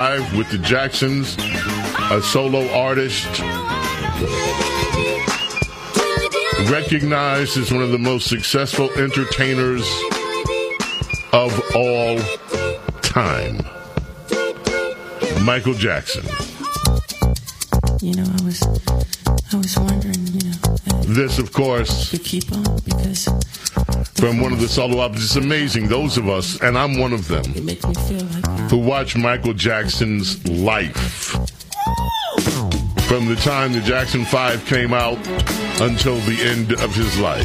5 with the Jacksons, a solo artist, recognized as one of the most successful entertainers of all time. Michael Jackson. You know, I was wondering, this, of course, to keep on because from one of the solo albums. It's amazing. Those of us, and I'm one of them, it makes me feel like who watched Michael Jackson's life from the time the Jackson 5 came out until the end of his life.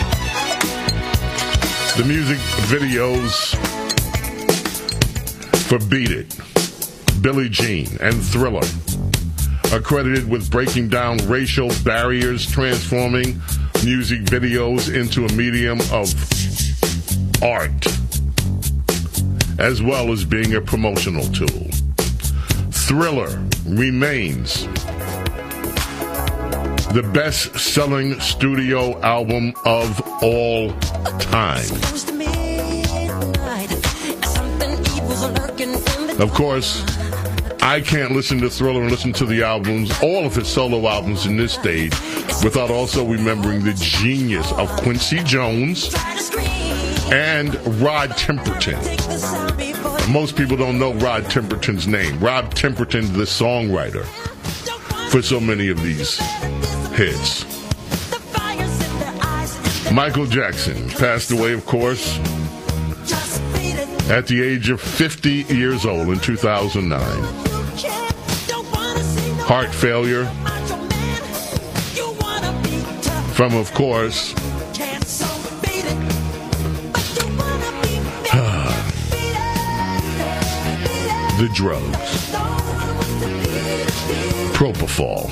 The music videos for Beat It, Billie Jean, and Thriller are credited with breaking down racial barriers, transforming music videos into a medium of art, as well as being a promotional tool. Thriller remains the best-selling studio album of all time. Of course, I can't listen to Thriller and listen to the albums, all of his solo albums in this stage, without also remembering the genius of Quincy Jones and Rod Temperton. Most people don't know Rod Temperton's name. Rod Temperton, the songwriter for so many of these hits. Michael Jackson passed away, of course, at the age of 50 years old in 2009. Heart failure from, of course, the drugs. Propofol.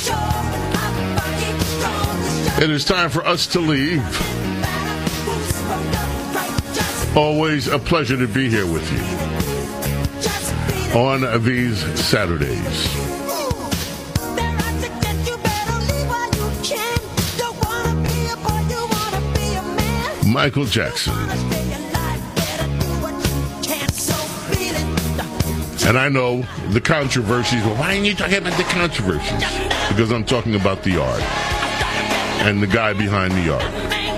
It is time for us to leave. Always a pleasure to be here with you on these Saturdays. Michael Jackson. And I know the controversies. Well, why aren't you talking about the controversies? Because I'm talking about the art and the guy behind the art.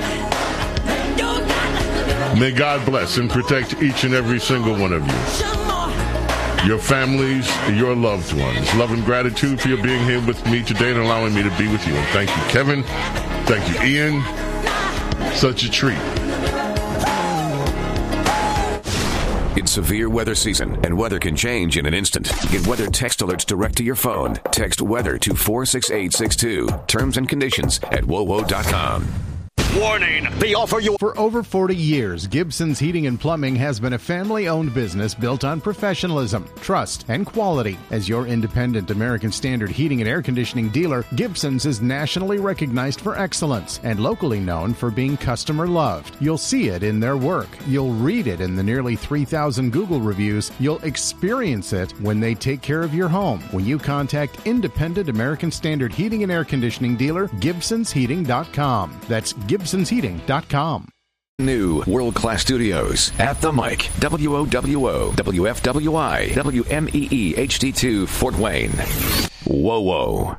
May God bless and protect each and every single one of you, your families, your loved ones. Love and gratitude for your being here with me today and allowing me to be with you. And thank you, Kevin. Thank you, Ian. Such a treat. It's severe weather season, and weather can change in an instant. Get weather text alerts direct to your phone. Text weather to 46862. Terms and conditions at wowo.com. Warning, the offer you... For over 40 years, Gibson's Heating and Plumbing has been a family-owned business built on professionalism, trust, and quality. As your independent American Standard heating and air conditioning dealer, Gibson's is nationally recognized for excellence and locally known for being customer-loved. You'll see it in their work. You'll read it in the nearly 3,000 Google reviews. You'll experience it when they take care of your home. When you contact independent American Standard heating and air conditioning dealer, GibsonsHeating.com. That's GibsonsHeating.com. New world-class studios at the mic. WOWO, WFWI, WMEE HD2 Fort Wayne. Whoa.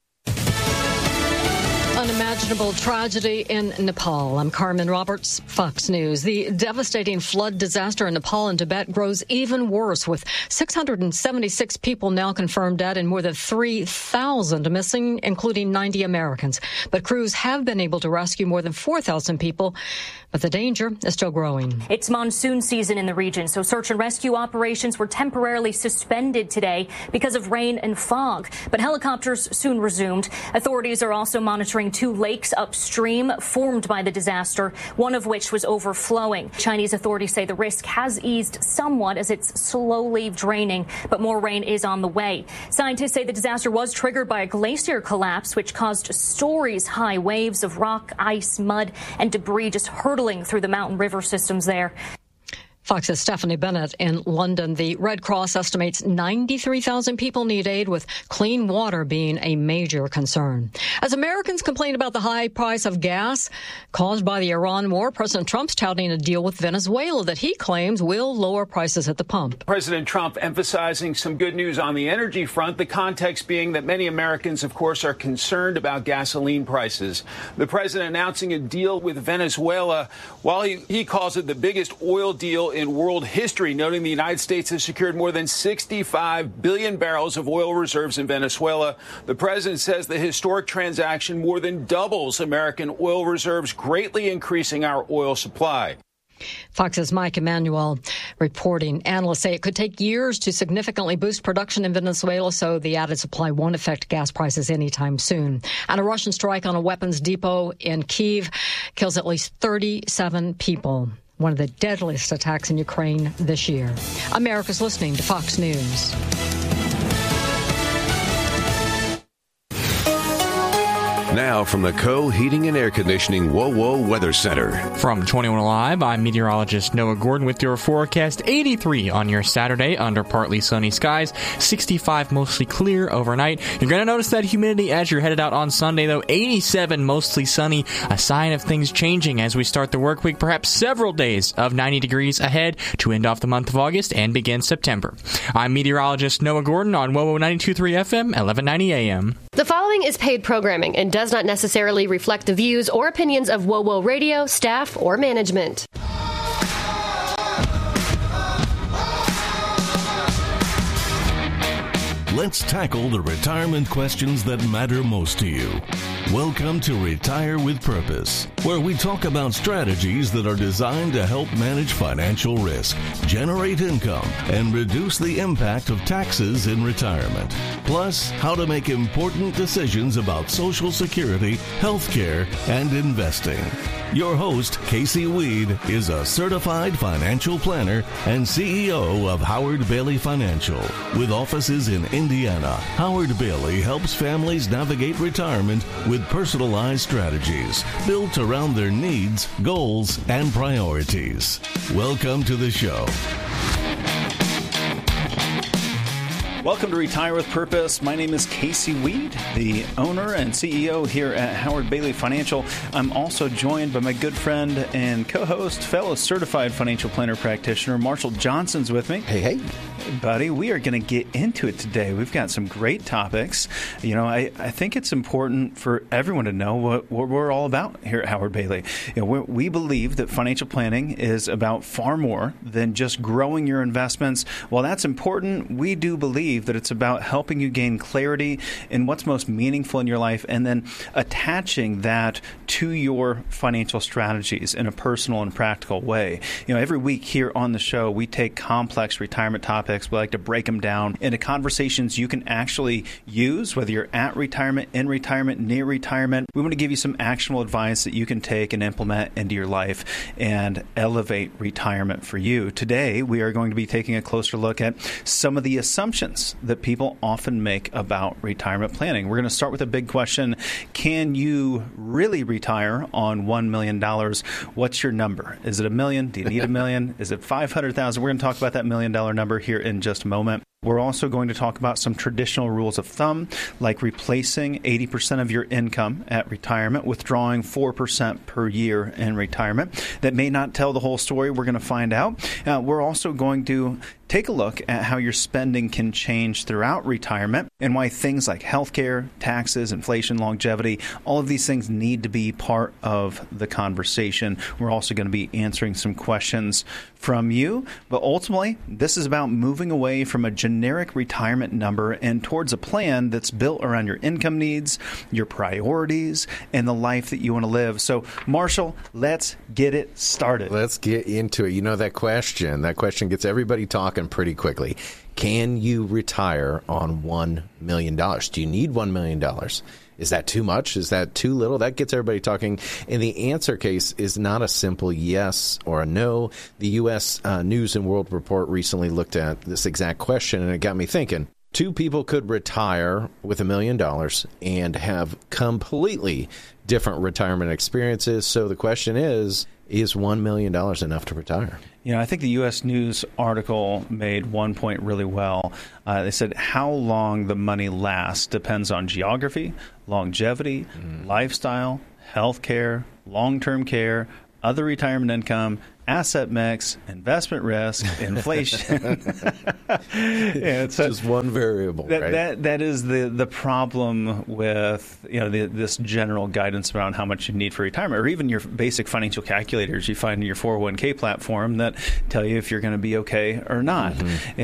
Unimaginable tragedy in Nepal. I'm Carmen Roberts, Fox News. The devastating flood disaster in Nepal and Tibet grows even worse, with 676 people now confirmed dead and more than 3,000 missing, including 90 Americans. But crews have been able to rescue more than 4,000 people, but the danger is still growing. It's monsoon season in the region, so search and rescue operations were temporarily suspended today because of rain and fog. But helicopters soon resumed. Authorities are also monitoring two lakes upstream formed by the disaster, one of which was overflowing. Chinese authorities say the risk has eased somewhat as it's slowly draining, but more rain is on the way. Scientists say the disaster was triggered by a glacier collapse, which caused stories-high waves of rock, ice, mud, and debris just hurtling through the mountain river systems there. Fox's Stephanie Bennett in London. The Red Cross estimates 93,000 people need aid, with clean water being a major concern. As Americans complain about the high price of gas caused by the Iran war, President Trump's touting a deal with Venezuela that he claims will lower prices at the pump. President Trump emphasizing some good news on the energy front, the context being that many Americans, of course, are concerned about gasoline prices. The president announcing a deal with Venezuela, while he calls it the biggest oil deal in world history, noting the United States has secured more than 65 billion barrels of oil reserves in Venezuela. The president says the historic transaction more than doubles American oil reserves, greatly increasing our oil supply. Fox's Mike Emanuel reporting. Analysts say it could take years to significantly boost production in Venezuela, so the added supply won't affect gas prices anytime soon. And a Russian strike on a weapons depot in Kyiv kills at least 37 people. One of the deadliest attacks in Ukraine this year. America's listening to Fox News. Now from the Co Heating and Air Conditioning WOWO Weather Center. From 21 Alive, I'm meteorologist Noah Gordon with your forecast. 83 on your Saturday under partly sunny skies. 65 mostly clear overnight. You're going to notice that humidity as you're headed out on Sunday, though. 87 mostly sunny. A sign of things changing as we start the work week. Perhaps several days of 90 degrees ahead to end off the month of August and begin September. I'm meteorologist Noah Gordon on WOWO 92.3 FM, 1190 AM. The following is paid programming and does not necessarily reflect the views or opinions of WOWO Radio, staff, or management. Let's tackle the retirement questions that matter most to you. Welcome to Retire with Purpose, where we talk about strategies that are designed to help manage financial risk, generate income, and reduce the impact of taxes in retirement. Plus, how to make important decisions about Social Security, healthcare, and investing. Your host, Casey Weed, is a certified financial planner and CEO of Howard Bailey Financial. With offices in Indiana, Howard Bailey helps families navigate retirement with personalized strategies built around their needs, goals, and priorities. Welcome to the show. Welcome to Retire with Purpose. My name is Casey Weed, the owner and CEO here at Howard Bailey Financial. I'm also joined by my good friend and co-host, fellow certified financial planner practitioner, Marshall Johnson's with me. Hey, buddy. We are going to get into it today. We've got some great topics. You know, I think it's important for everyone to know what we're all about here at Howard Bailey. You know, we believe that financial planning is about far more than just growing your investments. While that's important, we do believe that it's about helping you gain clarity in what's most meaningful in your life and then attaching that to your financial strategies in a personal and practical way. You know, every week here on the show, we take complex retirement topics. We like to break them down into conversations you can actually use, whether you're at retirement, in retirement, near retirement. We want to give you some actionable advice that you can take and implement into your life and elevate retirement for you. Today, we are going to be taking a closer look at some of the assumptions that people often make about retirement planning. We're going to start with a big question. Can you really retire on $1 million? What's your number? Is it $1 million? Do you need $1 million? Is it $500,000? We're going to talk about that $1 million number here in just a moment. We're also going to talk about some traditional rules of thumb, like replacing 80% of your income at retirement, withdrawing 4% per year in retirement. That may not tell the whole story. We're going to find out. We're also going to take a look at how your spending can change throughout retirement and why things like healthcare, taxes, inflation, longevity, all of these things need to be part of the conversation. We're also going to be answering some questions from you. But ultimately, this is about moving away from a generic retirement number and towards a plan that's built around your income needs, your priorities, and the life that you want to live. So, Marshall, let's get it started. Let's get into it. You know, that question gets everybody talking pretty quickly. Can you retire on $1 million? Do you need $1 million? Is that too much? Is that too little? That gets everybody talking. And the answer case is not a simple yes or a no. The U.S. News and World Report recently looked at this exact question, and it got me thinking. Two people could retire with $1 million and have completely different retirement experiences. So the question is Is $1 million enough to retire? I think the U.S. News article made one point really well. They said how long the money lasts depends on geography, longevity, lifestyle, health care, long-term care, other retirement income, asset mix, investment risk, inflation. It's just one variable. That is the problem with this general guidance around how much you need for retirement, or even your basic financial calculators you find in your 401k platform that tell you if you're going to be okay or not.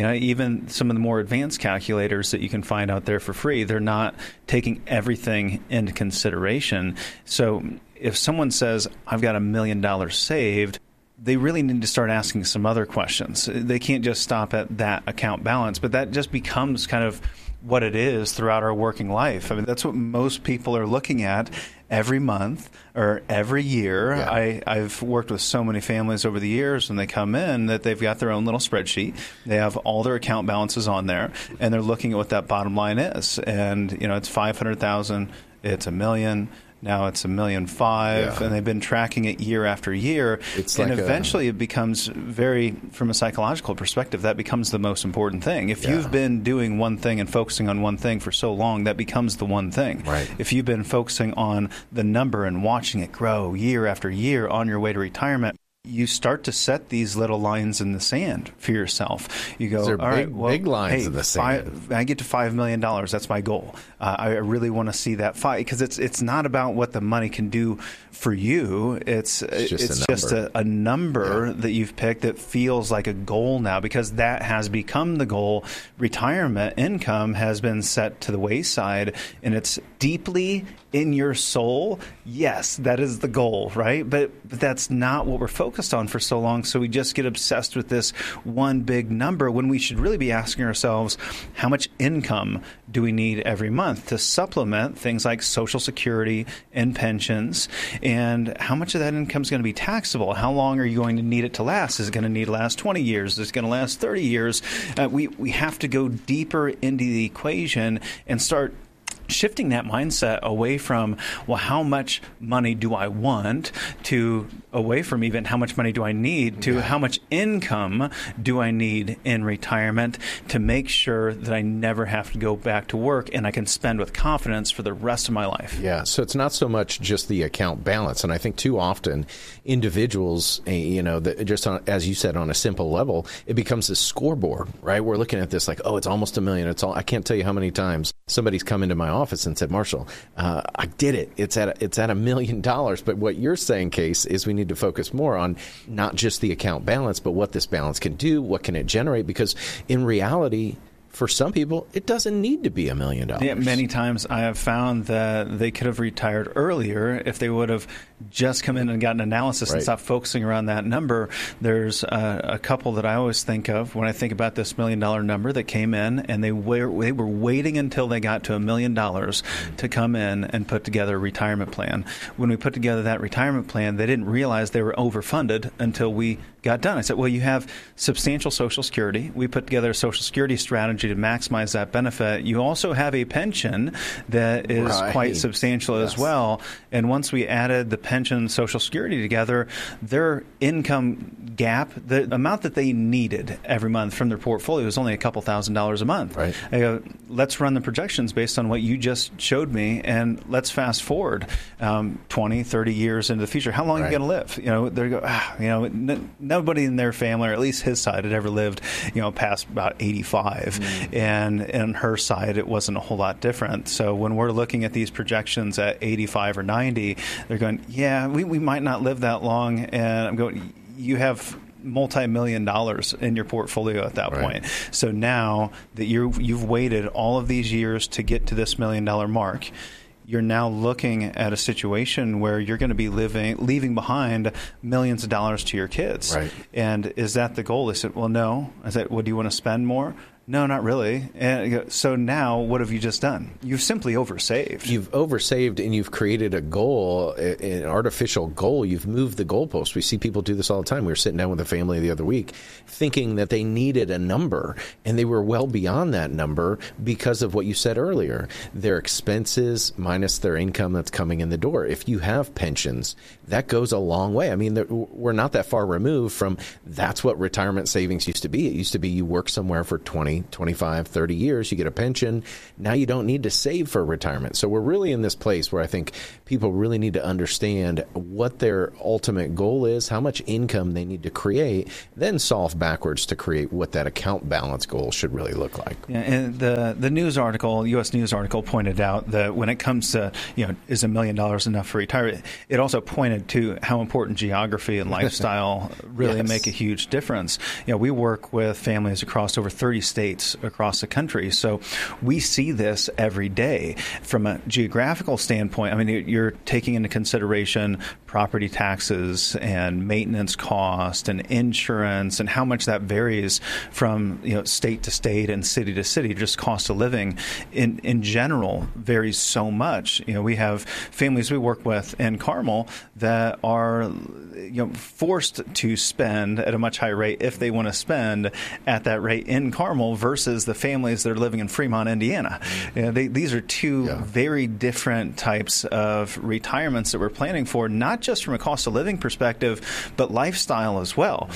Even some of the more advanced calculators that you can find out there for free, they're not taking everything into consideration. So if someone says, I've got $1 million saved, they really need to start asking some other questions. They can't just stop at that account balance, but that just becomes kind of what it is throughout our working life. I mean, that's what most people are looking at every month or every year. Yeah. I've worked with so many families over the years, and they come in that they've got their own little spreadsheet. They have all their account balances on there, and they're looking at what that bottom line is. And, it's $500,000, it's $1 million. Now it's $1.5 million, and they've been tracking it year after year. Eventually it becomes from a psychological perspective, that becomes the most important thing. If you've been doing one thing and focusing on one thing for so long, that becomes the one thing. Right. If you've been focusing on the number and watching it grow year after year on your way to retirement, you start to set these little lines in the sand for yourself. You go, big lines in the sand. I get to $5 million. That's my goal. I really want to see that fight, because it's not about what the money can do for you. It's just a number that you've picked that feels like a goal now, because that has become the goal. Retirement income has been set to the wayside, and it's deeply in your soul. Yes, that is the goal, right? But that's not what we're focused on for so long. So we just get obsessed with this one big number, when we should really be asking ourselves, how much income do we need every month to supplement things like Social Security and pensions? And how much of that income is going to be taxable? How long are you going to need it to last? Is it going to need to last 20 years? Is it going to last 30 years? We have to go deeper into the equation and start shifting that mindset away from, well, how much money do I want, to away from even how much money do I need, to how much income do I need in retirement to make sure that I never have to go back to work and I can spend with confidence for the rest of my life. Yeah, so it's not so much just the account balance. And I think too often individuals, as you said, on a simple level, it becomes this scoreboard, right? We're looking at this like, oh, it's almost $1 million. I can't tell you how many times somebody's come into my office and said, Marshall, I did it. It's at $1 million. But what you're saying, Case, is we need to focus more on not just the account balance, but what this balance can do, what can it generate? Because in reality, for some people, it doesn't need to be $1 million. Yeah, many times I have found that they could have retired earlier if they would have just come in and gotten analysis and stopped focusing around that number. There's a couple that I always think of when I think about this $1 million number that came in, and they were waiting until they got to $1 million to come in and put together a retirement plan. When we put together that retirement plan, they didn't realize they were overfunded until we got done. I said, well, you have substantial Social Security. We put together a Social Security strategy to maximize that benefit. You also have a pension that is quite substantial as well. And once we added the pension Social Security together, their income gap, the amount that they needed every month from their portfolio was only a couple $1,000s a month. Right. I go, let's run the projections based on what you just showed me, and let's fast forward 20, 30 years into the future. How long are you going to live? They go, nobody in their family, or at least his side, had ever lived, past about 85. And on her side, it wasn't a whole lot different. So when we're looking at these projections at 85 or 90, they're going, yeah, we might not live that long. And I'm going, you have multi-million dollars in your portfolio at that point. So now that you've waited all of these years to get to this $1 million mark, you're now looking at a situation where you're going to be leaving behind millions of dollars to your kids. Right. And is that the goal? They said, well, no. I said, well, do you want to spend more? No, not really. And so now what have you just done? You've simply oversaved. You've oversaved and you've created a goal, an artificial goal. You've moved the goalpost. We see people do this all the time. We were sitting down with a family the other week thinking that they needed a number, and they were well beyond that number because of what you said earlier. Their expenses minus their income that's coming in the door. If you have pensions, that goes a long way. I mean, we're not that far removed from that's what retirement savings used to be. It used to be you work somewhere for 20, 25, 30 years, you get a pension. Now you don't need to save for retirement. So we're really in this place where I think people really need to understand what their ultimate goal is, how much income they need to create, then solve backwards to create what that account balance goal should really look like. Yeah, and the news article, U.S. News article, pointed out that when it comes to, is $1 million enough for retirement, it also pointed to how important geography and lifestyle really make a huge difference. We work with families across over 30 states across the country. So we see this every day. From a geographical standpoint, I mean, you're taking into consideration property taxes and maintenance cost and insurance and how much that varies from state to state and city to city. Just cost of living in general varies so much. We have families we work with in Carmel that are forced to spend at a much higher rate if they want to spend at that rate in Carmel versus the families that are living in Fremont, Indiana. These are two very different types of retirements that we're planning for, not just from a cost of living perspective, but lifestyle as well.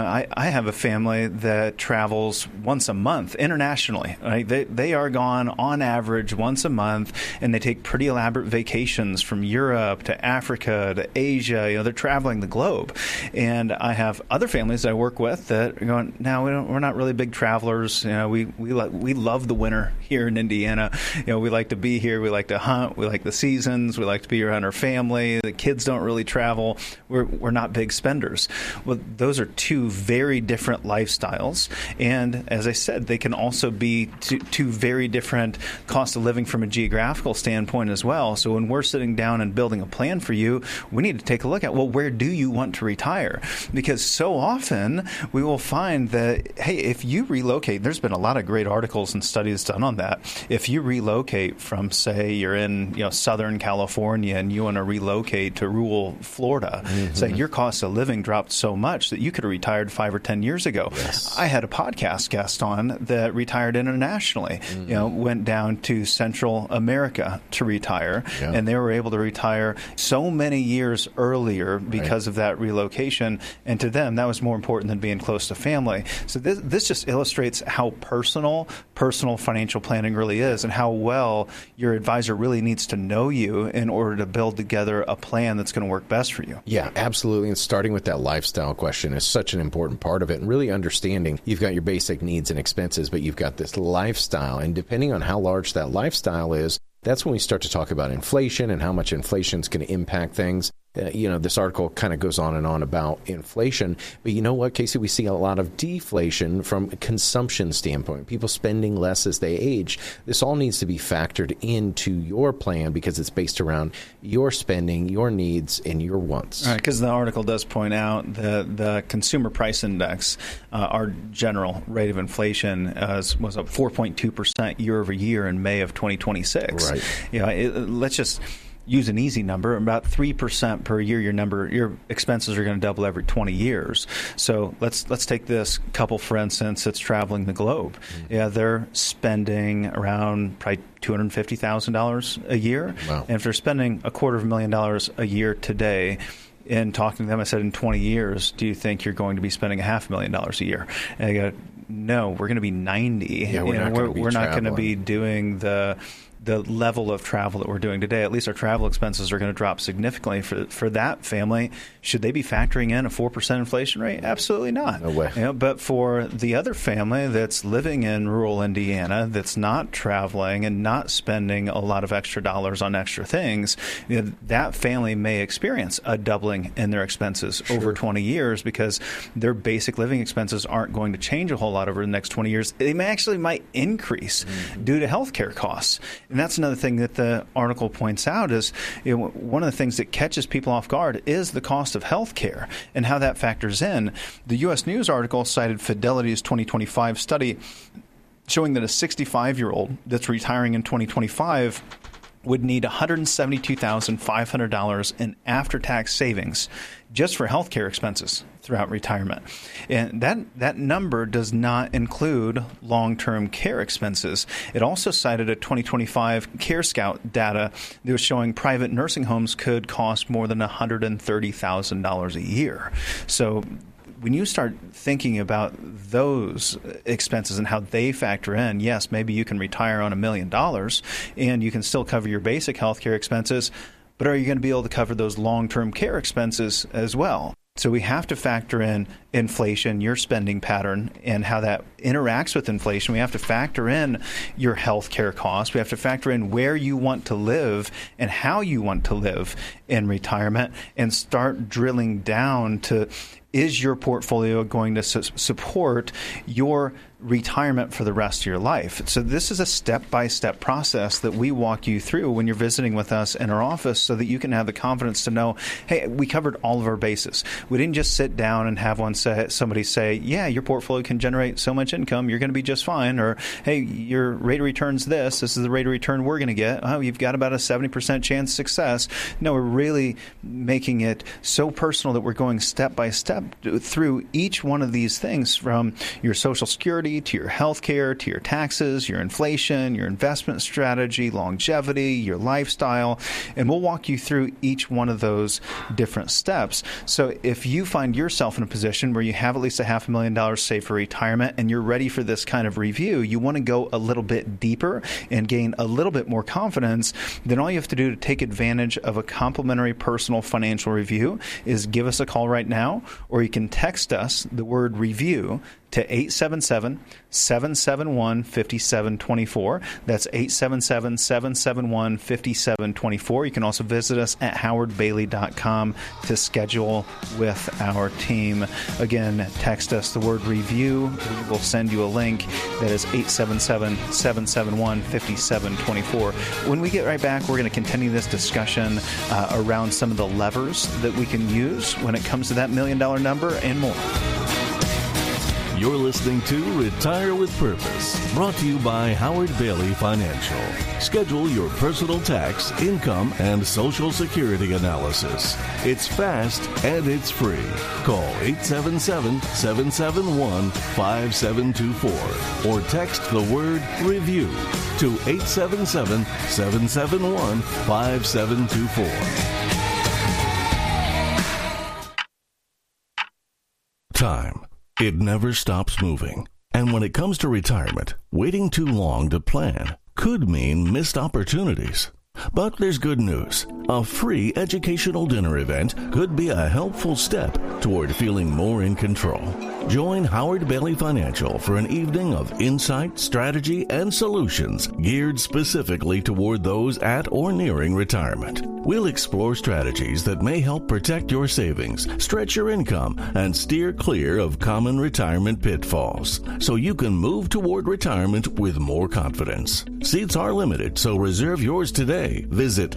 I have a family that travels once a month internationally. Right? They are gone on average once a month, and they take pretty elaborate vacations from Europe to Africa to Asia. They're traveling the globe. And I have other families I work with that are going, no, we're not really big travelers. We love the winter here in Indiana. We like to be here. We like to hunt. We like the seasons. We like to be around our family. The kids don't really travel. We're not big spenders. Well, those are two very different lifestyles. And as I said, they can also be two very different cost of living from a geographical standpoint as well. So when we're sitting down and building a plan for you, we need to take a look at, well, where do you want to retire? Because so often we will find that, hey, if you relocate, there's been a lot of great articles and studies done on that. If you relocate from, say, you're in Southern California and you want to relocate to rural Florida, say your cost of living dropped so much that you could have retired 5 or 10 years ago. I had a podcast guest on that retired internationally, went down to Central America to retire, and they were able to retire so many years earlier because of that relocation. And to them, that was more important than being close to family. So this just illustrates how personal financial planning really is, and how well your advisor really needs to know you in order to build together a plan that's going to work best for you. Yeah, absolutely. And starting with that lifestyle question is such an important part of it, and really understanding you've got your basic needs and expenses, but you've got this lifestyle. And depending on how large that lifestyle is, that's when we start to talk about inflation and how much inflation is going to impact things. This article kind of goes on and on about inflation. But you know what, Casey? We see a lot of deflation from a consumption standpoint, people spending less as they age. This all needs to be factored into your plan because it's based around your spending, your needs, and your wants. All right, because the article does point out that the Consumer Price Index, our general rate of inflation, was up 4.2% year over year in May of 2026. Right. Let's just use an easy number, about 3% per year. Your expenses are going to double every 20 years. So let's take this couple, for instance, that's traveling the globe. They're spending around probably $250,000 a year. Wow. And if they're spending $250,000 a year today, in talking to them, I said, in 20 years, do you think you're going to be spending $500,000 a year? And they go, no, we're going to be 90. Yeah, we're not going to be doing the level of travel that we're doing today. At least our travel expenses are going to drop significantly for that family. Should they be factoring in a 4% inflation rate? Absolutely not. No way. But for the other family that's living in rural Indiana, that's not traveling and not spending a lot of extra dollars on extra things, that family may experience a doubling in their expenses over 20 years because their basic living expenses aren't going to change a whole lot over the next 20 years. They might increase due to healthcare costs. And that's another thing that the article points out is one of the things that catches people off guard is the cost of health care and how that factors in. The U.S. News article cited Fidelity's 2025 study showing that a 65-year-old that's retiring in 2025 would need $172,500 in after-tax savings just for healthcare expenses throughout retirement. And that number does not include long-term care expenses. It also cited a 2025 CareScout data that was showing private nursing homes could cost more than $130,000 a year. So when you start thinking about those expenses and how they factor in, yes, maybe you can retire on $1 million and you can still cover your basic healthcare expenses, but are you going to be able to cover those long-term care expenses as well? So we have to factor in inflation, your spending pattern, and how that interacts with inflation. We have to factor in your health care costs. We have to factor in where you want to live and how you want to live in retirement, and start drilling down to, is your portfolio going to support your retirement for the rest of your life? So this is a step-by-step process that we walk you through when you're visiting with us in our office, so that you can have the confidence to know, hey, we covered all of our bases. We didn't just sit down and have somebody say, yeah, your portfolio can generate so much income, you're going to be just fine. Or, hey, your rate of return's this is the rate of return we're going to get. Oh, you've got about a 70% chance of success. No, we're really making it so personal that we're going step by step through each one of these things, from your Social Security to your health care to your taxes, your inflation, your investment strategy, longevity, your lifestyle. And we'll walk you through each one of those different steps. So if you find yourself in a position where you have at least $500,000 saved for retirement and you're ready for this kind of review, you want to go a little bit deeper and gain a little bit more confidence, then all you have to do to take advantage of a complimentary personal financial review is give us a call right now, or you can text us the word review to 877-771-5724. That's 877-771-5724. You can also visit us at howardbailey.com to schedule with our team. Again, text us the word review. We will send you a link. That is 877-771-5724. When we get right back, we're going to continue this discussion around some of the levers that we can use when it comes to that $1 million number and more. You're listening to Retire with Purpose, brought to you by Howard Bailey Financial. Schedule your personal tax, income, and Social Security analysis. It's fast and it's free. Call 877-771-5724 or text the word REVIEW to 877-771-5724. Time. It never stops moving. And when it comes to retirement, waiting too long to plan could mean missed opportunities. But there's good news. A free educational dinner event could be a helpful step toward feeling more in control. Join Howard Bailey Financial for an evening of insight, strategy, and solutions geared specifically toward those at or nearing retirement. We'll explore strategies that may help protect your savings, stretch your income, and steer clear of common retirement pitfalls, so you can move toward retirement with more confidence. Seats are limited, so reserve yours today. Visit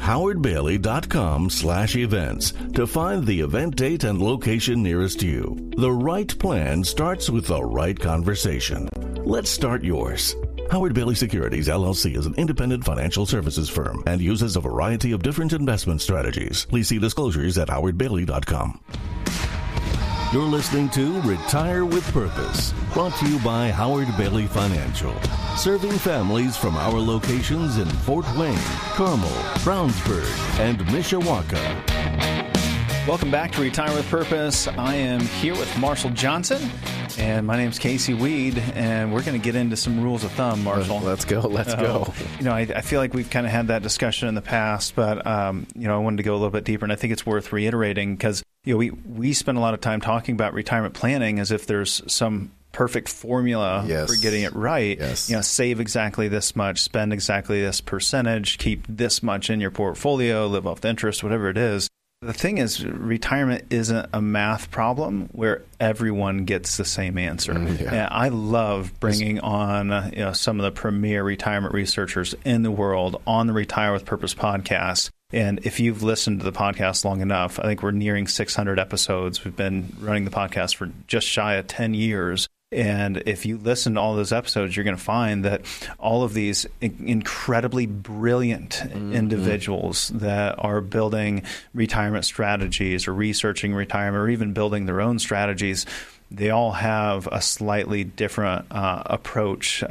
howardbailey.com/events to find the event date and location nearest you. The right plan starts with the right conversation. Let's start yours. Howard Bailey Securities, LLC is an independent financial services firm and uses a variety of different investment strategies. Please see disclosures at howardbailey.com. You're listening to Retire with Purpose, brought to you by Howard Bailey Financial, serving families from our locations in Fort Wayne, Carmel, Brownsburg, and Mishawaka. Welcome back to Retire with Purpose. I am here with Marshall Johnson, and my name's Casey Weed, and we're going to get into some rules of thumb, Marshall. Let's go. You know, I feel like we've kind of had that discussion in the past, but, you know, I wanted to go a little bit deeper, and I think it's worth reiterating because, you know, we spend a lot of time talking about retirement planning as if there's some perfect formula for getting it right. Yes. You know, save exactly this much, spend exactly this percentage, keep this much in your portfolio, live off the interest, whatever it is. The thing is, retirement isn't a math problem where everyone gets the same answer. And I love bringing on some of the premier retirement researchers in the world on the Retire with Purpose podcast. And if you've listened to the podcast long enough, I think we're nearing 600 episodes. We've been running the podcast for just shy of 10 years. And if you listen to all those episodes, you're going to find that all of these incredibly brilliant individuals that are building retirement strategies or researching retirement or even building their own strategies, they all have a slightly different approach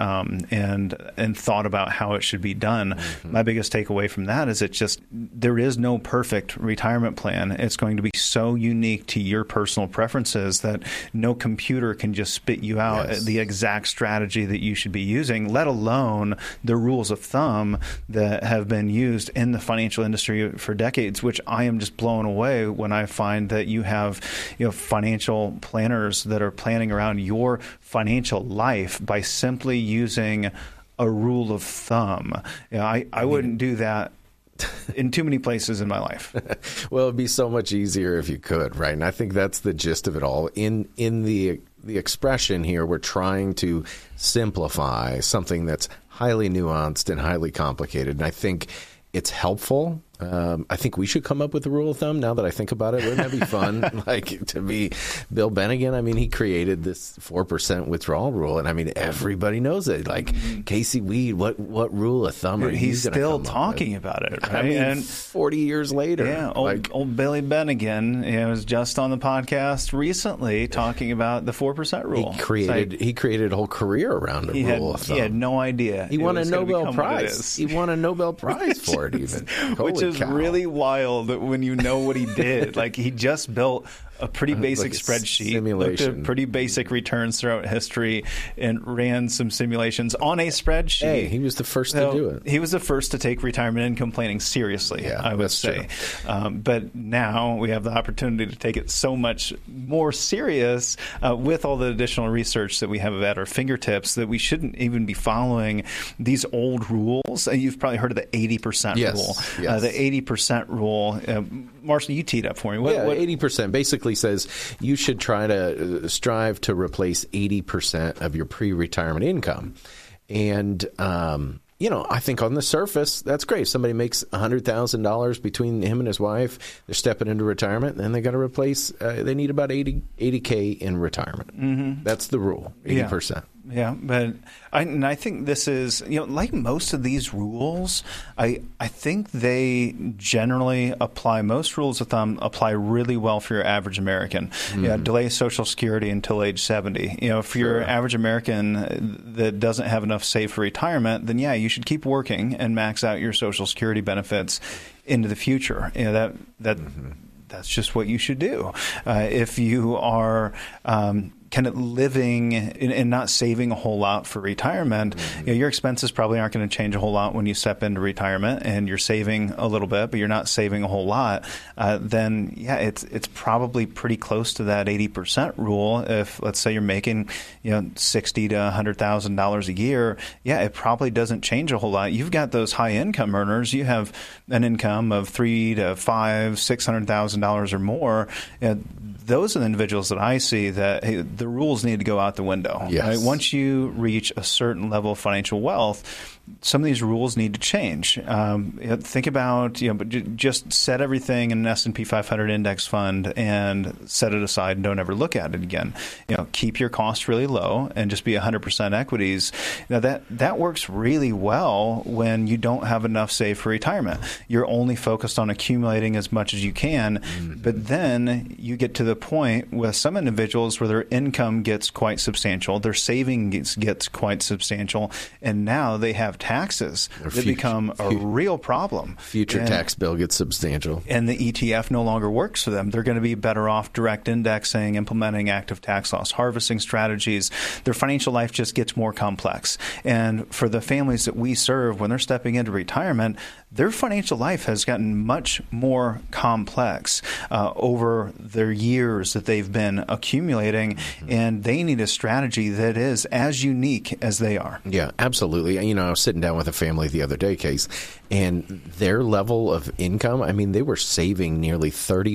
and thought about how it should be done. My biggest takeaway from that is there is no perfect retirement plan. It's going to be so unique to your personal preferences that no computer can just spit you out the exact strategy that you should be using, let alone the rules of thumb that have been used in the financial industry for decades, which I am just blown away when I find that you have financial planners that are planning around your financial life by simply using a rule of thumb. I wouldn't do that in too many places in my life. Well, it'd be so much easier if you could, right? And I think that's the gist of it all. In the expression here, we're trying to simplify something that's highly nuanced and highly complicated. And I think it's helpful. I think we should come up with a rule of thumb now that I think about it. Wouldn't that be fun? Like to be Bill Bennigan. I mean, he created this 4% withdrawal rule. And I mean, everybody knows it. Like Casey Weed, what rule of thumb are you He's still talking about it, right? I mean, and 40 years later. Yeah, old Billy Bennigan was just on the podcast recently talking about the 4% rule. He created a whole career around a rule of thumb. He had no idea. He won a Nobel Prize. He won a Nobel Prize for it even. Which is really wild when you know what he did. Like he just built a pretty basic spreadsheet, looked at pretty basic returns throughout history, and ran some simulations on a spreadsheet. Hey, he was the first to do it. He was the first to take retirement income planning seriously, I would say. But now we have the opportunity to take it so much more serious with all the additional research that we have at our fingertips that we shouldn't even be following these old rules. You've probably heard of the 80% rule. Yes. The 80% rule. Marshall, you teed up for me. What 80% basically says you should try to strive to replace 80% of your pre-retirement income. And, I think on the surface, that's great. If somebody makes $100,000 between him and his wife, they're stepping into retirement, and they got to replace, they need about $80K in retirement. That's the rule, 80%. Yeah, but I think this is, like most of these rules, I think they generally apply, most rules of thumb apply really well for your average American. Delay Social Security until age 70. For your average American that doesn't have enough saved for retirement, then you should keep working and max out your Social Security benefits into the future. That's just what you should do. If you are kind of living and not saving a whole lot for retirement, your expenses probably aren't going to change a whole lot when you step into retirement, and you're saving a little bit, but you're not saving a whole lot, then it's probably pretty close to that 80% rule. If let's say you're making $60,000 to $100,000 a year, it probably doesn't change a whole lot. You've got those high income earners. You have an income of $300,000 to $500,000, $600,000 or more. Those are the individuals that I see that the rules need to go out the window. Yes. Right? Once you reach a certain level of financial wealth, some of these rules need to change. Think about, but just set everything in an S&P 500 index fund and set it aside and don't ever look at it again. Keep your costs really low and just be 100% equities. Now that works really well when you don't have enough saved for retirement. You're only focused on accumulating as much as you can, but then you get to the point with some individuals where their income gets quite substantial, their savings gets quite substantial, and now they have taxes that become a real problem. Future tax bill gets substantial. And the ETF no longer works for them. They're going to be better off direct indexing, implementing active tax loss harvesting strategies. Their financial life just gets more complex. And for the families that we serve, when they're stepping into retirement, their financial life has gotten much more complex over their years that they've been and they need a strategy that is as unique as they are. Yeah, absolutely. I was was sitting down with a family the other day, Case, and their level of income, I mean, they were saving nearly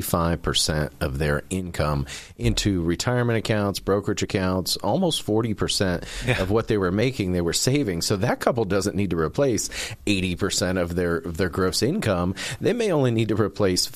35% of their income into retirement accounts, brokerage accounts, almost 40% of what they were making, they were saving. So that couple doesn't need to replace 80% of their gross income. They may only need to replace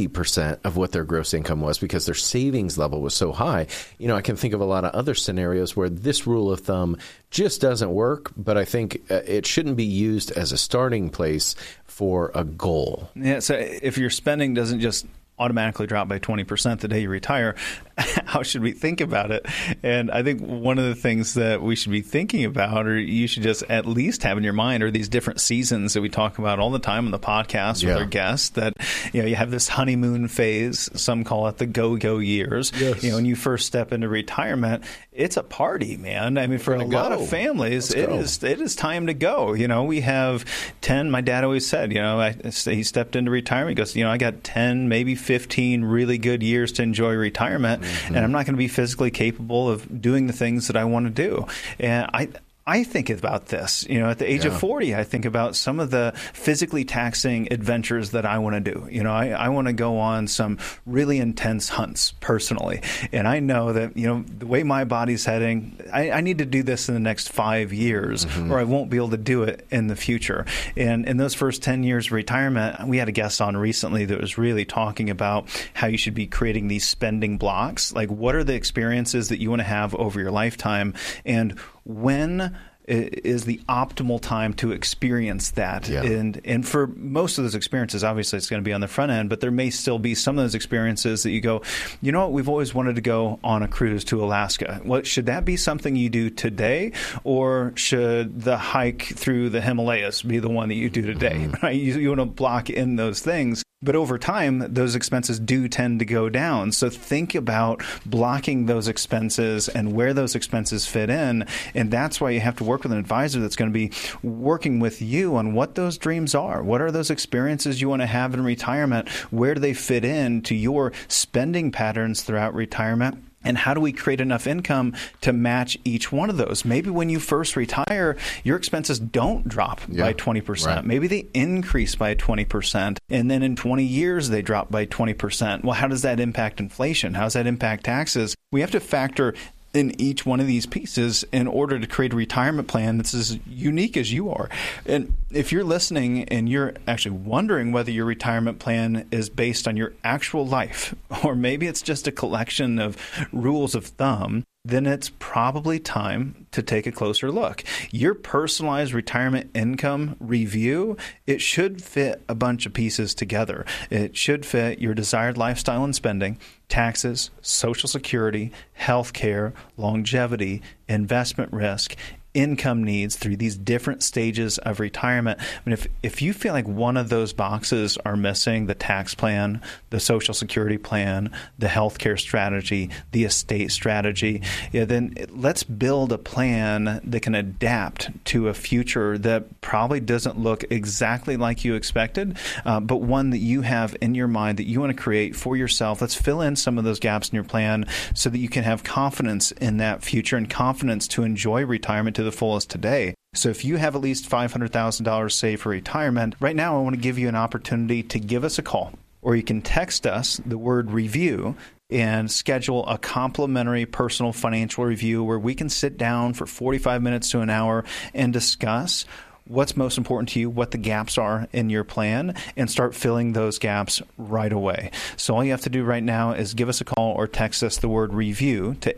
50% of what their gross income was because their savings level was so high. You know, I can think of a lot of other scenarios where this rule of thumb just doesn't work, but I think it shouldn't be used as a starting place for a goal. Yeah, so if your spending doesn't just automatically drop by 20% the day you retire, how should we think about it? And I think one of the things that we should be thinking about, or you should just at least have in your mind, are these different seasons that we talk about all the time on the podcast with our guests, that, you know, you have this honeymoon phase. Some call it the go-go years. Yes. You know, when you first step into retirement, it's a party, man. I mean, for a lot of families, it is time to go. You know, we have 10, my dad always said, you know, he stepped into retirement. He goes, you know, I got 10, maybe 15 really good years to enjoy retirement, and I'm not going to be physically capable of doing the things that I want to do. And I think about this, you know, at the age of 40, I think about some of the physically taxing adventures that I want to do. You know, I want to go on some really intense hunts personally. And I know that, you know, the way my body's heading, I need to do this in the next 5 years or I won't be able to do it in the future. And in those first 10 years of retirement, we had a guest on recently that was really talking about how you should be creating these spending blocks. Like, what are the experiences that you want to have over your lifetime, and when is the optimal time to experience that? And for most of those experiences, obviously it's going to be on the front end, but there may still be some of those experiences that you go, you know what, we've always wanted to go on a cruise to Alaska. What, should that be something you do today, or should the hike through the Himalayas be the one that you do today? Right? You want to block in those things. But over time, those expenses do tend to go down. So think about blocking those expenses and where those expenses fit in. And that's why you have to work with an advisor that's going to be working with you on what those dreams are. What are those experiences you want to have in retirement? Where do they fit in to your spending patterns throughout retirement? And how do we create enough income to match each one of those? Maybe when you first retire, your expenses don't drop by 20%. Right. Maybe they increase by 20%. And then in 20 years, they drop by 20%. Well, how does that impact inflation? How does that impact taxes? We have to factor in each one of these pieces in order to create a retirement plan that's as unique as you are. And if you're listening and you're actually wondering whether your retirement plan is based on your actual life, or maybe it's just a collection of rules of thumb, then it's probably time to take a closer look. Your personalized retirement income review, it should fit a bunch of pieces together. It should fit your desired lifestyle and spending, taxes, Social Security, health care, longevity, investment risk, income needs through these different stages of retirement. I mean, if you feel like one of those boxes are missing, the tax plan, the Social Security plan, the healthcare strategy, the estate strategy, then let's build a plan that can adapt to a future that probably doesn't look exactly like you expected, but one that you have in your mind that you want to create for yourself. Let's fill in some of those gaps in your plan so that you can have confidence in that future and confidence to enjoy retirement to the fullest today. So if you have at least $500,000 saved for retirement, right now I want to give you an opportunity to give us a call, or you can text us the word review and schedule a complimentary personal financial review where we can sit down for 45 minutes to an hour and discuss what's most important to you, what the gaps are in your plan, and start filling those gaps right away. So all you have to do right now is give us a call or text us the word review to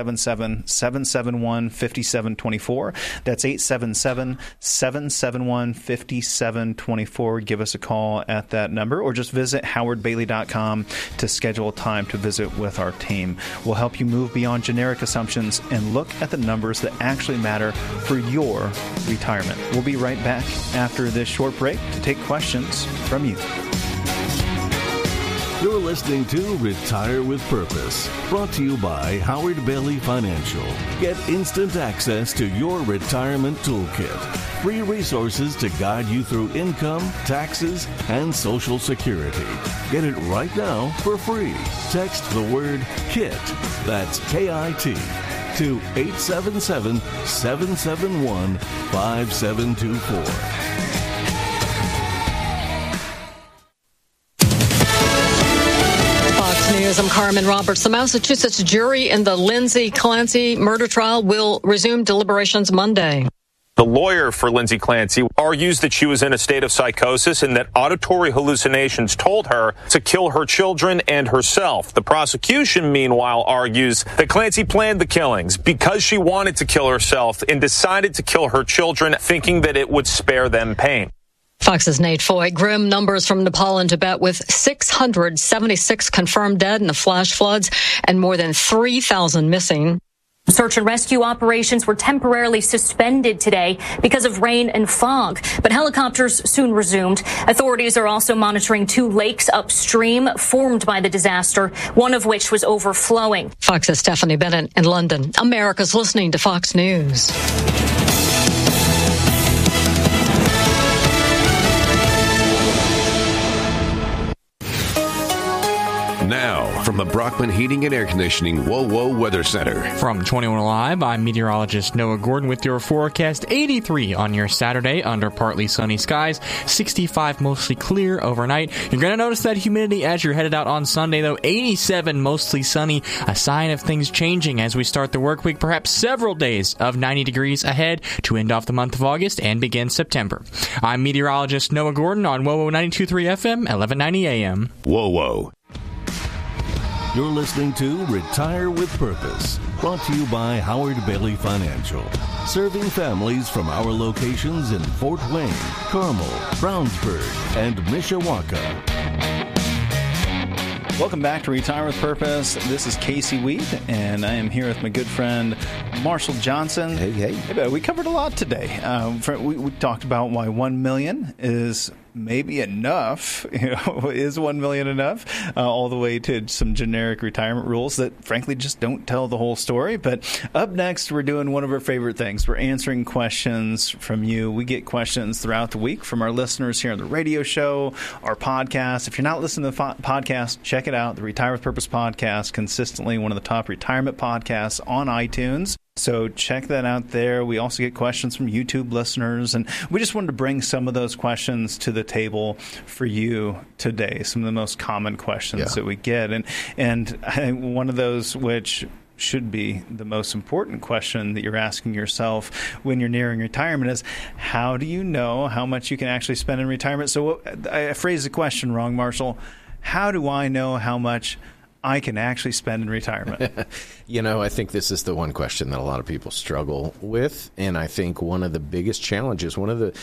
877-771-5724. That's 877-771-5724. Give us a call at that number, or just visit howardbailey.com to schedule a time to visit with our team. We'll help you move beyond generic assumptions and look at the numbers that actually matter for your retirement. We'll be right back after this short break to take questions from you. You're listening to Retire with Purpose, brought to you by Howard Bailey Financial. Get instant access to your retirement toolkit. Free resources to guide you through income, taxes, and Social Security. Get it right now for free. Text the word KIT, that's KIT, to 877-771-5724. News. I'm Carmen Roberts. The Massachusetts jury in the Lindsay Clancy murder trial will resume deliberations Monday. The lawyer for Lindsay Clancy argues that she was in a state of psychosis and that auditory hallucinations told her to kill her children and herself. The prosecution, meanwhile, argues that Clancy planned the killings because she wanted to kill herself and decided to kill her children, thinking that it would spare them pain. Fox's Nate Foy. Grim numbers from Nepal and Tibet with 676 confirmed dead in the flash floods and more than 3,000 missing. Search and rescue operations were temporarily suspended today because of rain and fog, but helicopters soon resumed. Authorities are also monitoring 2 lakes upstream formed by the disaster, one of which was overflowing. Fox's Stephanie Bennett in London. America's listening to Fox News. Now, from the Brockman Heating and Air Conditioning WOWO Weather Center. From 21 Live, I'm meteorologist Noah Gordon with your forecast. 83 on your Saturday under partly sunny skies. 65 mostly clear overnight. You're going to notice that humidity as you're headed out on Sunday, though. 87 mostly sunny. A sign of things changing as we start the work week. Perhaps several days of 90 degrees ahead to end off the month of August and begin September. I'm meteorologist Noah Gordon on WOWO 92.3 FM, 1190 AM. WOWO. You're listening to Retire with Purpose, brought to you by Howard Bailey Financial, serving families from our locations in Fort Wayne, Carmel, Brownsburg, and Mishawaka. Welcome back to Retire with Purpose. This is Casey Wheat, and I am here with my good friend Marshall Johnson. Hey. We covered a lot today. We talked about why $1 million is maybe enough. Is $1 million enough? All the way to some generic retirement rules that, frankly, just don't tell the whole story. But up next, we're doing one of our favorite things. We're answering questions from you. We get questions throughout the week from our listeners here on the radio show, our podcast. If you're not listening to the podcast, check it out. The Retire with Purpose podcast, consistently one of the top retirement podcasts on iTunes. So check that out there. We also get questions from YouTube listeners, and we just wanted to bring some of those questions to the table for you today, some of the most common questions that we get. And I think one of those which should be the most important question that you're asking yourself when you're nearing retirement is, how do you know how much you can actually spend in retirement? So I phrased the question wrong, Marshall. How do I know how much I can actually spend in retirement? I think this is the one question that a lot of people struggle with, and I think one of the biggest challenges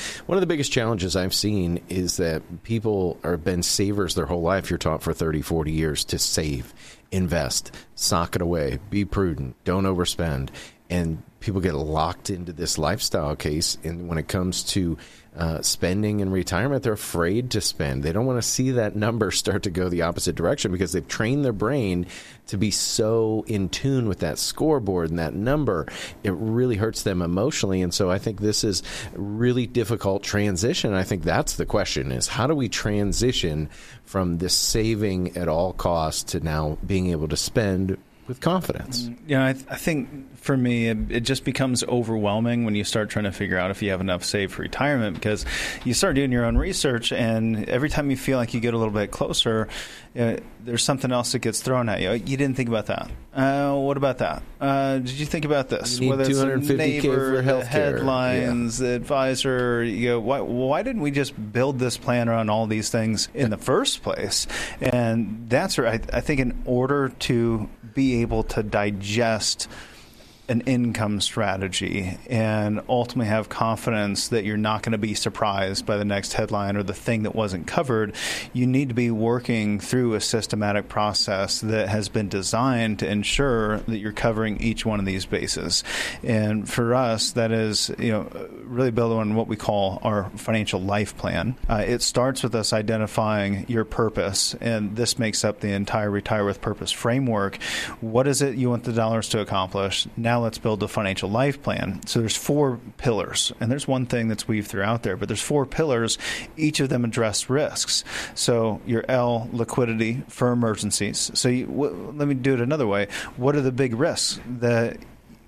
I've seen is that people have been savers their whole life. You're taught for 30, 40 years to save, invest, sock it away, be prudent, don't overspend, and people get locked into this lifestyle case, and when it comes to spending in retirement, they're afraid to spend. They don't want to see that number start to go the opposite direction because they've trained their brain to be so in tune with that scoreboard and that number. It really hurts them emotionally, and so I think this is a really difficult transition. I think that's the question, is how do we transition from this saving at all costs to now being able to spend with confidence? I think for me, it just becomes overwhelming when you start trying to figure out if you have enough saved for retirement, because you start doing your own research, and every time you feel like you get a little bit closer, there's something else that gets thrown at you. You didn't think about that. What about that? Did you think about this? You need whether it's $250K neighbor, for healthcare, headlines, the advisor. Why didn't we just build this plan around all these things in the first place? And that's right. I think in order to be able to digest an income strategy and ultimately have confidence that you're not going to be surprised by the next headline or the thing that wasn't covered, you need to be working through a systematic process that has been designed to ensure that you're covering each one of these bases. And for us, that is, really build on what we call our financial life plan. It starts with us identifying your purpose, and this makes up the entire Retire with Purpose framework. What is it you want the dollars to accomplish? Now let's build a financial life plan. So there's 4 pillars, and there's one thing that's weaved throughout there, but there's 4 pillars. Each of them address risks. So your L, liquidity for emergencies. So let me do it another way. What are the big risks that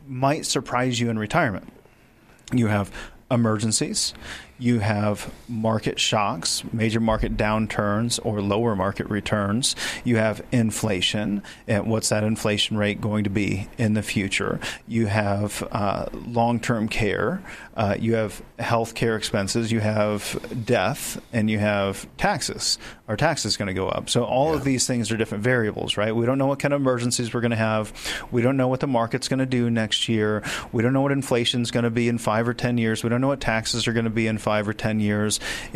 might surprise you in retirement. You have emergencies. You have market shocks, major market downturns, or lower market returns. You have inflation, and what's that inflation rate going to be in the future? You have long-term care. You have health care expenses. You have death, and you have taxes. Are taxes going to go up? So all of these things are different variables, right? We don't know what kind of emergencies we're going to have. We don't know what the market's going to do next year. We don't know what inflation's going to be in 5 or 10 years. We don't know what taxes are going to be in 5 or 10 years,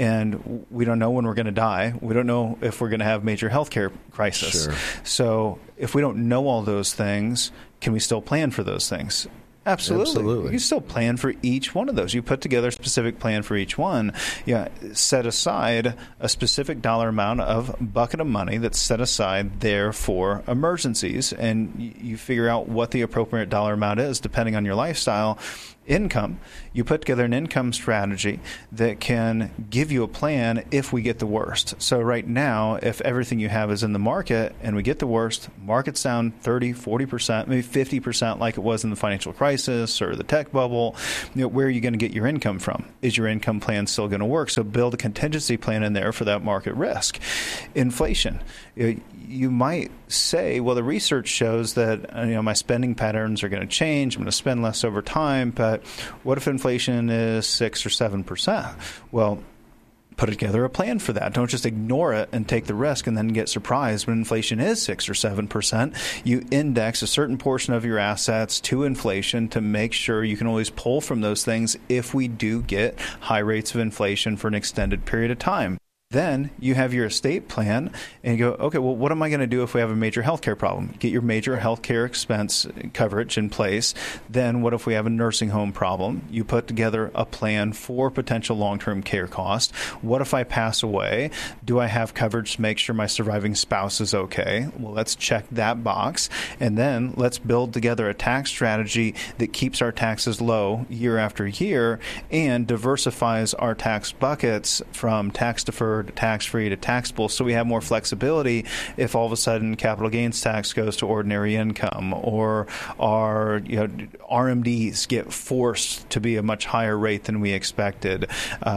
and we don't know when we're going to die. We don't know if we're going to have major healthcare crisis. Sure. So if we don't know all those things, can we still plan for those things? Absolutely. You can still plan for each one of those. You put together a specific plan for each one. Set aside a specific dollar amount of bucket of money that's set aside there for emergencies, and you figure out what the appropriate dollar amount is depending on your lifestyle. Income, you put together an income strategy that can give you a plan if we get the worst. So right now, if everything you have is in the market and we get the worst, market's down 30, 40%, maybe 50% like it was in the financial crisis or the tech bubble, where are you going to get your income from? Is your income plan still going to work? So build a contingency plan in there for that market risk. Inflation. You might say, well, the research shows that my spending patterns are going to change. I'm going to spend less over time. But what if inflation is 6 or 7%? Well, put together a plan for that. Don't just ignore it and take the risk and then get surprised when inflation is 6 or 7%. You index a certain portion of your assets to inflation to make sure you can always pull from those things if we do get high rates of inflation for an extended period of time. Then you have your estate plan and you go, okay, well, what am I going to do if we have a major healthcare problem? Get your major healthcare expense coverage in place. Then what if we have a nursing home problem? You put together a plan for potential long-term care cost. What if I pass away? Do I have coverage to make sure my surviving spouse is okay? Well, let's check that box. And then let's build together a tax strategy that keeps our taxes low year after year and diversifies our tax buckets from tax deferred to tax-free to taxable, so we have more flexibility if all of a sudden capital gains tax goes to ordinary income, or our RMDs get forced to be a much higher rate than we expected,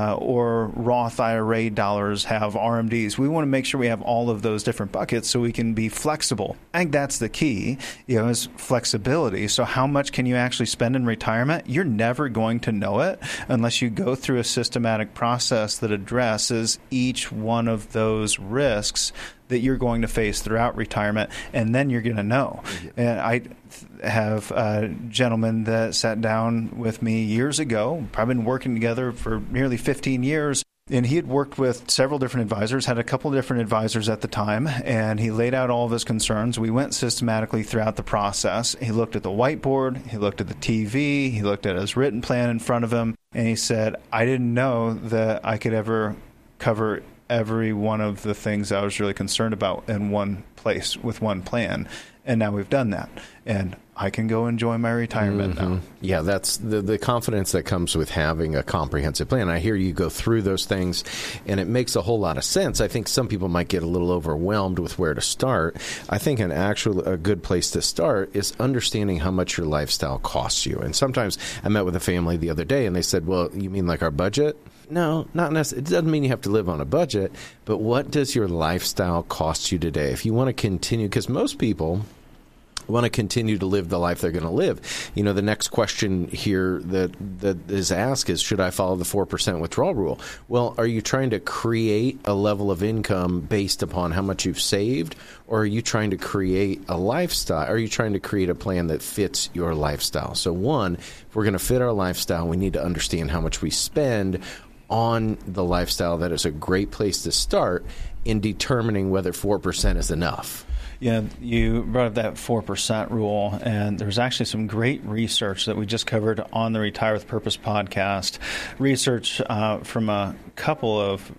or Roth IRA dollars have RMDs. We want to make sure we have all of those different buckets so we can be flexible. I think that's the key, is flexibility. So how much can you actually spend in retirement? You're never going to know it unless you go through a systematic process that addresses each one of those risks that you're going to face throughout retirement, and then you're going to know. And I have a gentleman that sat down with me years ago, probably been working together for nearly 15 years, and he had worked with several different advisors, had a couple different advisors at the time, and he laid out all of his concerns. We went systematically throughout the process. He looked at the whiteboard, he looked at the TV, he looked at his written plan in front of him, and he said, I didn't know that I could ever cover every one of the things I was really concerned about in one place with one plan. And now we've done that. And I can go enjoy my retirement now. Yeah, that's the confidence that comes with having a comprehensive plan. I hear you go through those things, and it makes a whole lot of sense. I think some people might get a little overwhelmed with where to start. I think a good place to start is understanding how much your lifestyle costs you. And sometimes I met with a family the other day, and they said, well, you mean like our budget? No, not necessarily. It doesn't mean you have to live on a budget, but what does your lifestyle cost you today? If you want to continue, because most people want to continue to live the life they're going to live. The next question here that is asked is, should I follow the 4% withdrawal rule? Well, are you trying to create a level of income based upon how much you've saved, or are you trying to create a lifestyle? Are you trying to create a plan that fits your lifestyle? So one, if we're going to fit our lifestyle, we need to understand how much we spend on the lifestyle. That is a great place to start in determining whether 4% is enough. Yeah, you brought up that 4% rule, and there's actually some great research that we just covered on the Retire with Purpose podcast. Research from a couple of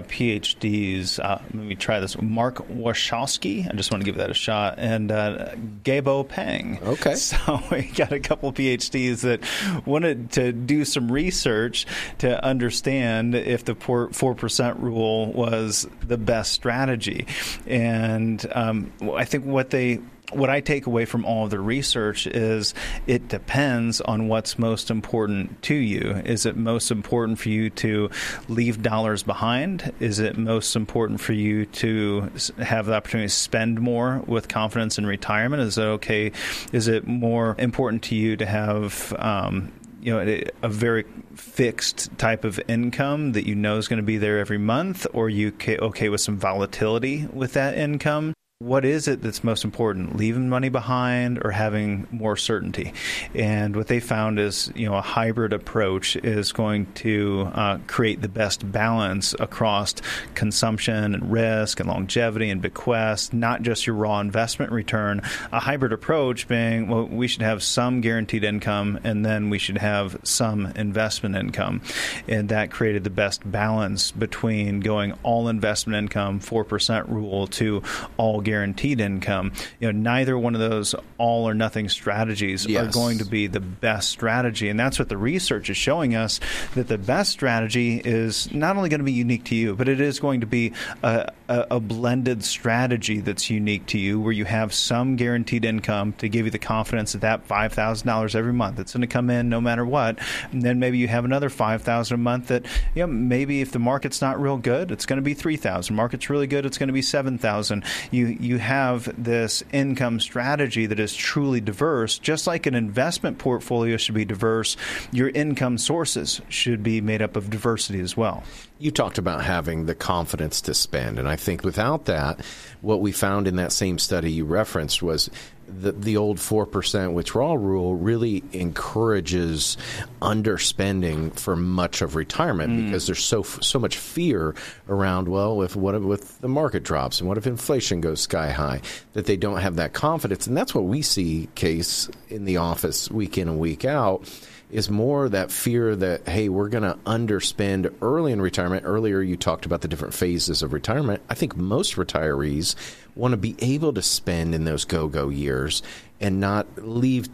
PhDs. Let me try this. Mark Wachowski, I just want to give that a shot, and Gabo Peng. Okay. So we got a couple of PhDs that wanted to do some research to understand if the 4% rule was the best strategy. And I think what they what I take away from all of the research is it depends on what's most important to you. Is it most important for you to leave dollars behind? Is it most important for you to have the opportunity to spend more with confidence in retirement? Is it okay? Is it more important to you to have a very fixed type of income that you know is going to be there every month, or are you okay with some volatility with that income? What is it that's most important, leaving money behind or having more certainty? And what they found is, a hybrid approach is going to create the best balance across consumption and risk and longevity and bequest, not just your raw investment return. A hybrid approach being, well, we should have some guaranteed income and then we should have some investment income. And that created the best balance between going all investment income, 4% rule, to all guaranteed income. Neither one of those all or nothing strategies are going to be the best strategy. And that's what the research is showing us, that the best strategy is not only going to be unique to you, but it is going to be a blended strategy that's unique to you, where you have some guaranteed income to give you the confidence that $5,000 every month, it's going to come in no matter what. And then maybe you have another $5,000 a month that, maybe if the market's not real good, it's going to be $3,000. Market's really good, it's going to be $7,000. You have this income strategy that is truly diverse. Just like an investment portfolio should be diverse, your income sources should be made up of diversity as well. You talked about having the confidence to spend, and I think without that, what we found in that same study you referenced was the old 4% withdrawal rule really encourages underspending for much of retirement because there's so much fear around, well, what if the market drops and what if inflation goes sky high, that they don't have that confidence. And that's what we see, Case, in the office week in and week out, is more that fear that, hey, we're going to underspend early in retirement. Earlier, you talked about the different phases of retirement. I think most retirees want to be able to spend in those go-go years and not leave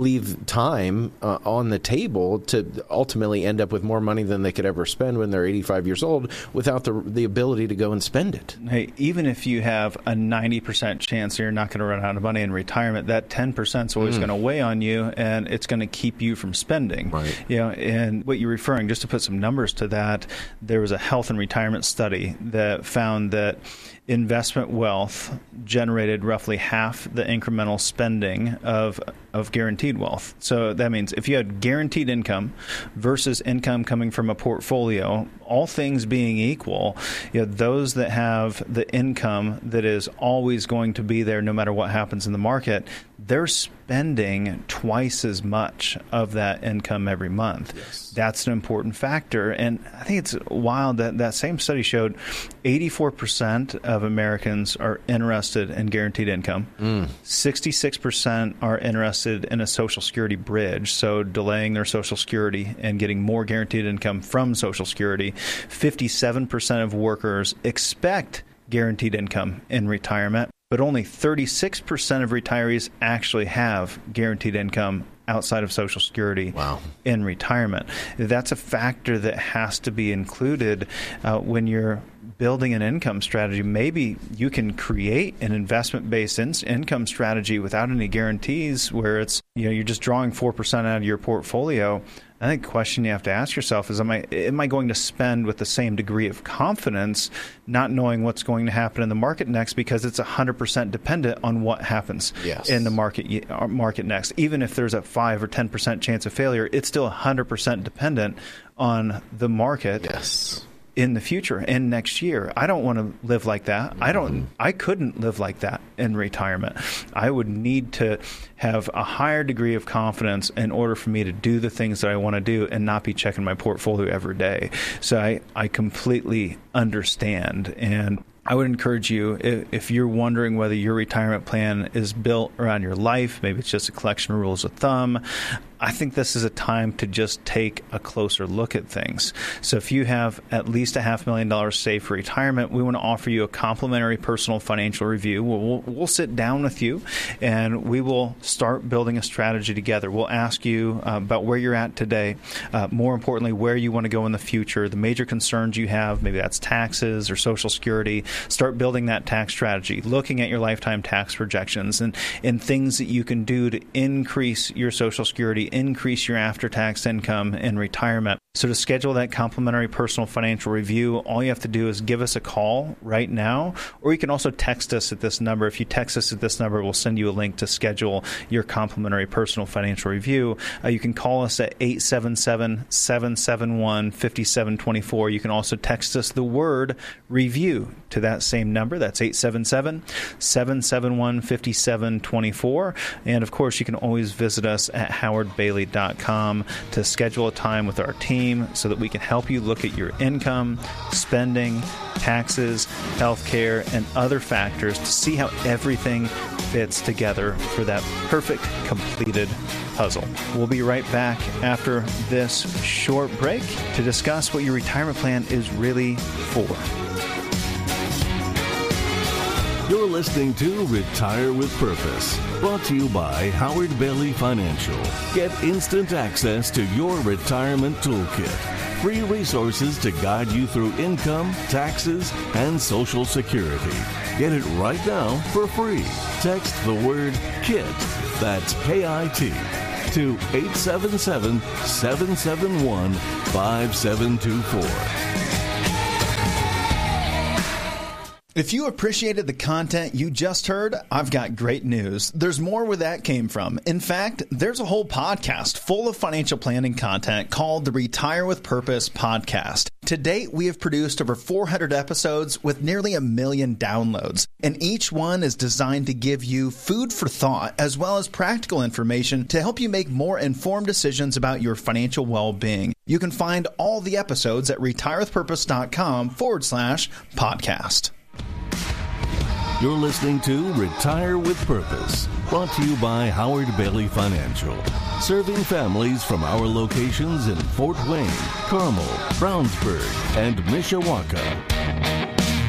time on the table to ultimately end up with more money than they could ever spend when they're 85 years old without the ability to go and spend it. Hey, even if you have a 90% chance you're not going to run out of money in retirement, that 10% is always going to weigh on you, and it's going to keep you from spending. Right. And what you're referring, just to put some numbers to that, there was a health and retirement study that found that investment wealth generated roughly half the incremental spending of guaranteed wealth. So that means if you had guaranteed income versus income coming from a portfolio, all things being equal, those that have the income that is always going to be there no matter what happens in the market, they're spending twice as much of that income every month. Yes. That's an important factor. And I think it's wild that that same study showed 84% of Americans are interested in guaranteed income. 66% are interested in a Social Security bridge, so delaying their Social Security and getting more guaranteed income from Social Security. 57% of workers expect guaranteed income in retirement, but only 36% of retirees actually have guaranteed income outside of Social Security in retirement. That's a factor that has to be included when you're building an income strategy. Maybe you can create an investment-based income strategy without any guarantees, where it's you're just drawing 4% out of your portfolio. I think the question you have to ask yourself is, am I going to spend with the same degree of confidence, not knowing what's going to happen in the market next, because it's 100% dependent on what happens in the market next. Even if there's a 5 or 10% chance of failure, it's still 100% dependent on the market. In the future and next year. I don't want to live like that. I couldn't live like that in retirement. I would need to have a higher degree of confidence in order for me to do the things that I want to do and not be checking my portfolio every day. So I completely understand. And I would encourage you, if you're wondering whether your retirement plan is built around your life, maybe it's just a collection of rules of thumb, I think this is a time to just take a closer look at things. So if you have at least $500,000 saved for retirement, we want to offer you a complimentary personal financial review. We'll sit down with you and we will start building a strategy together. We'll ask you about where you're at today, more importantly, where you want to go in the future, the major concerns you have, maybe that's taxes or Social Security. Start building that tax strategy, looking at your lifetime tax projections and things that you can do to increase your Social Security, increase your after-tax income in retirement. So to schedule that complimentary personal financial review, all you have to do is give us a call right now, or you can also text us at this number. If you text us at this number, we'll send you a link to schedule your complimentary personal financial review. You can call us at 877-771-5724. You can also text us the word review to that same number. That's 877-771-5724. And of course, you can always visit us at howardbailey.com to schedule a time with our team so that we can help you look at your income, spending, taxes, health care, and other factors to see how everything fits together for that perfect completed puzzle. We'll be right back after this short break to discuss what your retirement plan is really for. You're listening to Retire with Purpose, brought to you by Howard Bailey Financial. Get instant access to your retirement toolkit. Free resources to guide you through income, taxes, and Social Security. Get it right now for free. Text the word KIT, that's K-I-T, to 877-771-5724. If you appreciated the content you just heard, I've got great news. There's more where that came from. In fact, there's a whole podcast full of financial planning content called the Retire with Purpose podcast. To date, we have produced over 400 episodes with nearly 1 million downloads, and each one is designed to give you food for thought as well as practical information to help you make more informed decisions about your financial well-being. You can find all the episodes at retirewithpurpose.com/podcast. You're listening to Retire with Purpose, brought to you by Howard Bailey Financial, serving families from our locations in Fort Wayne, Carmel, Brownsburg, and Mishawaka.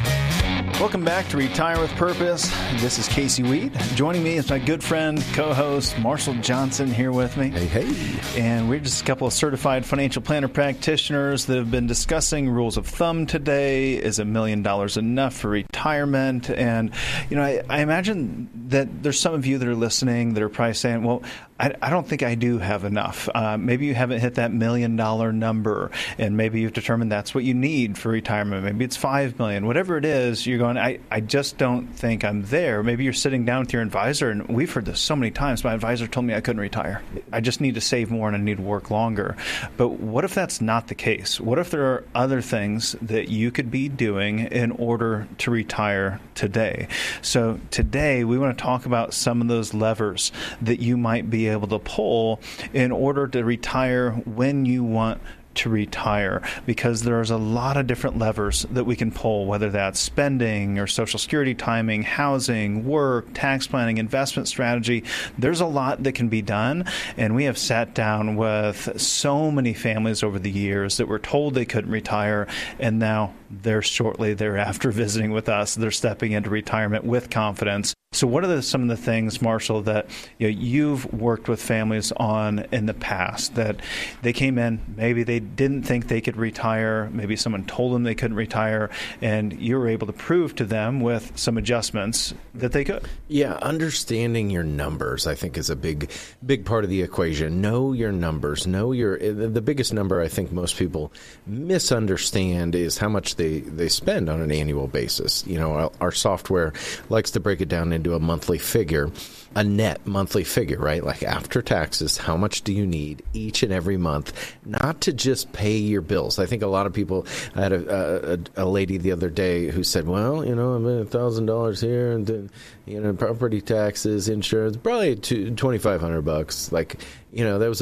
Welcome back to Retire with Purpose. This is Casey Weed. Joining me is my good friend, co-host Marshall Johnson here with me. Hey. And we're just a couple of certified financial planner practitioners that have been discussing rules of thumb today. Is $1 million enough for retirement? And, you know, I imagine that there's some of you that are listening that are probably saying, well, I don't think I do have enough. Maybe you haven't hit that $1 million number, and maybe you've determined that's what you need for retirement. Maybe it's $5 million. Whatever it is, you're going, I just don't think I'm there. Maybe you're sitting down with your advisor, and we've heard this so many times. My advisor told me I couldn't retire. I just need to save more and I need to work longer. But what if that's not the case? What if there are other things that you could be doing in order to retire today? So today we want to talk about some of those levers that you might be able to pull in order to retire when you want to retire, because there's a lot of different levers that we can pull, whether that's spending or Social Security timing, housing, work, tax planning, investment strategy. There's a lot that can be done, and we have sat down with so many families over the years that were told they couldn't retire, and now they're shortly thereafter visiting with us. They're stepping into retirement with confidence. So what are some of the things, Marshall, that you've worked with families on in the past that they came in, maybe they didn't think they could retire, maybe someone told them they couldn't retire, and you were able to prove to them with some adjustments that they could? Yeah, understanding your numbers, I think, is a big part of the equation. Know your numbers. The biggest number I think most people misunderstand is how much they spend on an annual basis. You know, our software likes to break it down into a monthly figure, a net monthly figure, right? Like after taxes, how much do you need each and every month, not to just pay your bills. I think a lot of people, I had a lady the other day who said, well, you know, I'm $1,000 here, and then, you know, property taxes, insurance, probably $2,500. Like, you know, that was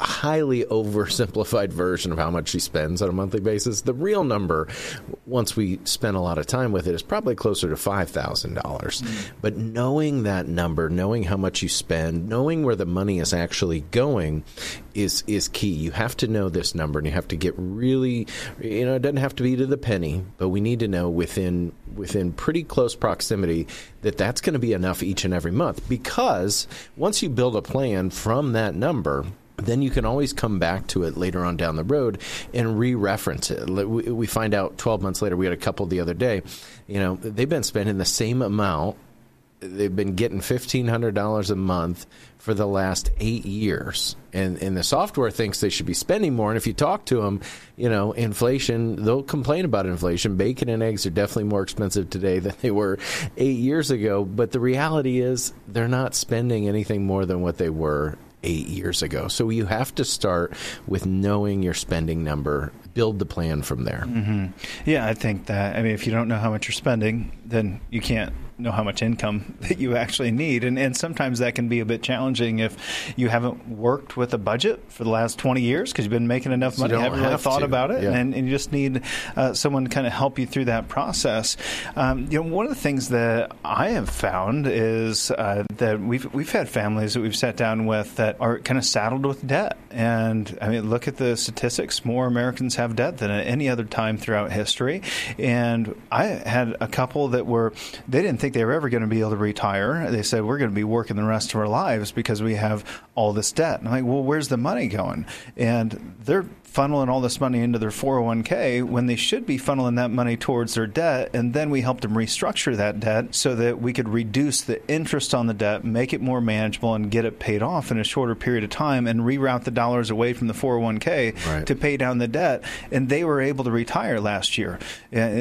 highly oversimplified version of how much she spends on a monthly basis. The real number, once we spend a lot of time with it, is probably closer to $5,000. But knowing that number, knowing how much you spend, knowing where the money is actually going is key. You have to know this number, and you have to get really, it doesn't have to be to the penny, but we need to know within pretty close proximity that that's going to be enough each and every month. Because once you build a plan from that number, then you can always come back to it later on down the road and re-reference it. We find out 12 months later, we had a couple the other day, they've been spending the same amount. They've been getting $1,500 a month for the last 8 years. And the software thinks they should be spending more. And if you talk to them, inflation, they'll complain about inflation. Bacon and eggs are definitely more expensive today than they were 8 years ago. But the reality is they're not spending anything more than what they were 8 years ago. So you have to start with knowing your spending number, build the plan from there. Mm-hmm. Yeah, I think that, if you don't know how much you're spending, then you can't know how much income that you actually need. And sometimes that can be a bit challenging if you haven't worked with a budget for the last 20 years because you've been making enough money, haven't really thought about it, and you just need someone to kind of help you through that process. One of the things that I have found is that we've had families that we've sat down with that are kind of saddled with debt. And look at the statistics. More Americans have debt than at any other time throughout history. And I had a couple that they didn't think they were ever going to be able to retire. They said, we're going to be working the rest of our lives because we have all this debt. And I'm like, well, where's the money going? And they're funneling all this money into their 401k when they should be funneling that money towards their debt. And then we helped them restructure that debt so that we could reduce the interest on the debt, make it more manageable, and get it paid off in a shorter period of time and reroute the dollars away from the 401k to pay down the debt. And they were able to retire last year.